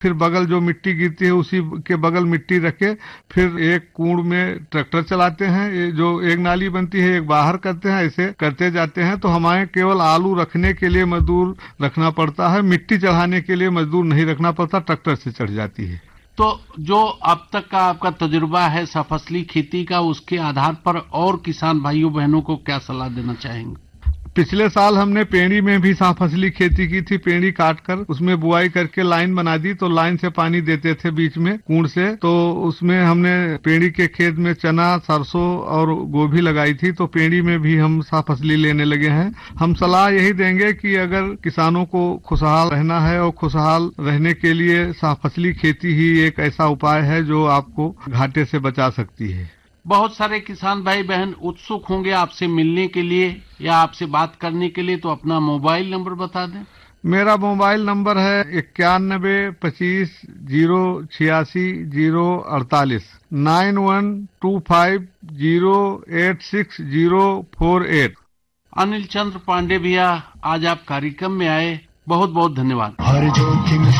फिर बगल जो मिट्टी गिरती है उसी के बगल मिट्टी रखे, फिर एक कूड़ में ट्रैक्टर चलाते हैं, ये जो एक नाली बनती है एक बाहर करते हैं, ऐसे करते जाते हैं। तो हमें केवल आलू रखने के लिए मजदूर रखना पड़ता है, मिट्टी चढ़ाने के लिए मजदूर नहीं रखना पड़ता, ट्रैक्टर से चढ़ जाती है। तो जो अब तक का आपका तजुर्बा है सफसली खेती का, उसके आधार पर और किसान भाइयों बहनों को क्या सलाह देना चाहेंगे? पिछले साल हमने पेड़ी में भी फसली खेती की थी, पेड़ी काट कर उसमें बुआई करके लाइन बना दी, तो लाइन से पानी देते थे बीच में कुंड से। तो उसमें हमने पेड़ी के खेत में चना, सरसों और गोभी लगाई थी, तो पेड़ी में भी हम फसली लेने लगे हैं। हम सलाह यही देंगे कि अगर किसानों को खुशहाल रहना है और खुशहाल रहने के लिए फसली खेती ही एक ऐसा उपाय है जो आपको घाटे से बचा सकती है। बहुत सारे किसान भाई बहन उत्सुक होंगे आपसे मिलने के लिए या आपसे बात करने के लिए, तो अपना मोबाइल नंबर बता दें। मेरा मोबाइल नंबर है 9125086048, 9125086048। अनिल चंद्र पांडे भैया, आज आप कार्यक्रम में आए, बहुत बहुत धन्यवाद। हर जोखिम